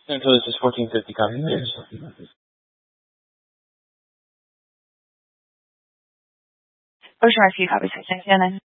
Central, this is 1450 copy. Ocean Rescue, copy 6 Shannon.